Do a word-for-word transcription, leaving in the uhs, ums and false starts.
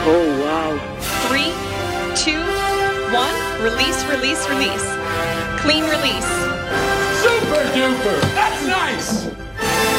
Oh, wow. Three, two, one. Release, release, release. Clean release. Super duper!